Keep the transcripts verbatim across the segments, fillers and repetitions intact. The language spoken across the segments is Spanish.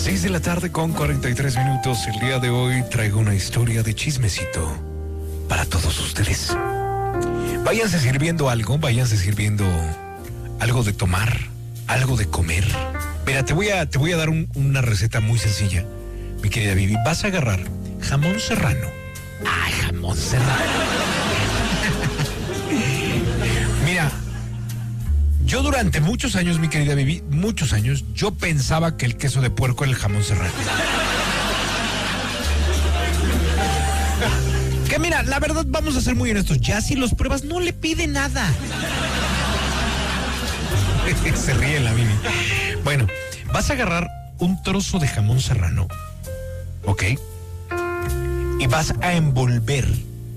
seis de la tarde con cuarenta y tres minutos. El día de hoy traigo una historia de chismecito para todos ustedes. Váyanse sirviendo algo, váyanse sirviendo algo de tomar, algo de comer. Mira, te voy a, te voy a dar un, una receta muy sencilla, mi querida Vivi. Vas a agarrar jamón serrano. ¡Ay, jamón serrano! Mira, yo durante muchos años, mi querida Vivi, muchos años, yo pensaba que el queso de puerco era el jamón serrano. Que mira, la verdad, vamos a ser muy honestos, ya si los pruebas no le pide nada. Se ríe la Vivi. Bueno, vas a agarrar un trozo de jamón serrano, ¿ok? Y vas a envolver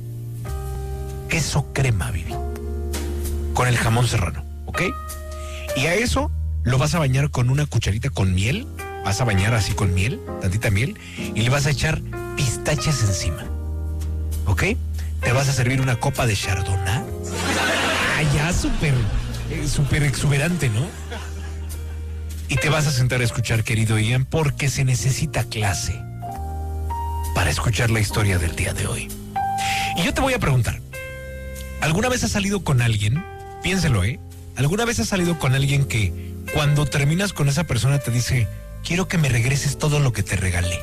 queso crema, Vivi, con el jamón serrano, ¿ok? Y a eso lo vas a bañar con una cucharita con miel. Vas a bañar así con miel, tantita miel, y le vas a echar pistaches encima, ¿ok? Te vas a servir una copa de chardonnay. Ah, ya, súper, eh, súper exuberante, ¿no? Y te vas a sentar a escuchar, querido Ian, porque se necesita clase para escuchar la historia del día de hoy. Y yo te voy a preguntar, ¿alguna vez has salido con alguien? Piénselo, ¿eh? ¿Alguna vez has salido con alguien que cuando terminas con esa persona te dice, quiero que me regreses todo lo que te regalé?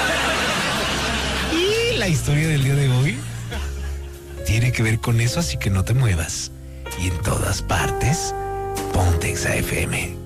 Y la historia del día de hoy tiene que ver con eso, así que no te muevas. Y en todas partes, ponte Exa F M.